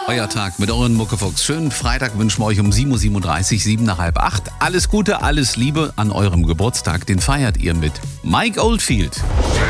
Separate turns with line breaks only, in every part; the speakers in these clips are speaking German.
Euer Tag mit euren Muckefuchs. Schönen Freitag wünschen wir euch um 7.37 Uhr, 7 nach halb 8. Alles Gute, alles Liebe an eurem Geburtstag. Den feiert ihr mit Mike Oldfield.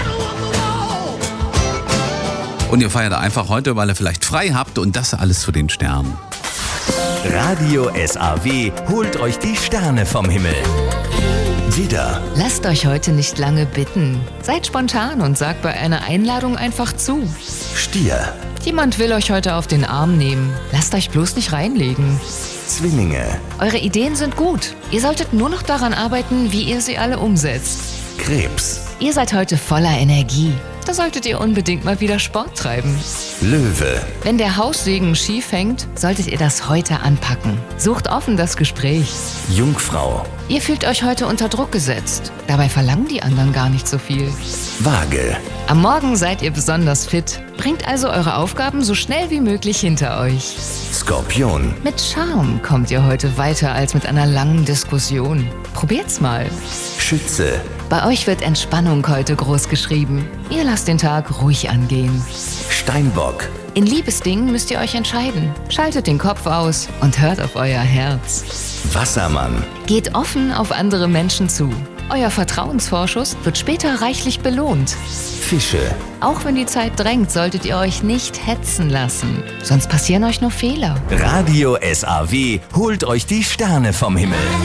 Und ihr feiert einfach heute, weil ihr vielleicht frei habt und das alles zu den Sternen.
Radio SAW holt euch die Sterne vom Himmel. Widder,
Lasst euch heute nicht lange bitten. Seid spontan und sagt bei einer Einladung einfach zu.
Stier,
Jemand will euch heute auf den Arm nehmen. Lasst euch bloß nicht reinlegen.
Zwillinge,
Eure Ideen sind gut. Ihr solltet nur noch daran arbeiten, wie ihr sie alle umsetzt.
Krebs,
Ihr seid heute voller Energie. Da solltet ihr unbedingt mal wieder Sport treiben.
Löwe,
Wenn der Haussegen schief hängt, solltet ihr das heute anpacken. Sucht offen das Gespräch.
Jungfrau,
Ihr fühlt euch heute unter Druck gesetzt. Dabei verlangen die anderen gar nicht so viel.
Waage,
Am Morgen seid ihr besonders fit. Bringt also eure Aufgaben so schnell wie möglich hinter euch.
Skorpion,
Mit Charme kommt ihr heute weiter als mit einer langen Diskussion. Probiert's mal.
Schütze,
Bei euch wird Entspannung heute groß geschrieben. Ihr lasst den Tag ruhig angehen.
Steinbock,
In Liebesdingen müsst ihr euch entscheiden. Schaltet den Kopf aus und hört auf euer Herz.
Wassermann,
Geht offen auf andere Menschen zu. Euer Vertrauensvorschuss wird später reichlich belohnt.
Fische,
Auch wenn die Zeit drängt, solltet ihr euch nicht hetzen lassen. Sonst passieren euch nur Fehler.
Radio SAW holt euch die Sterne vom Himmel.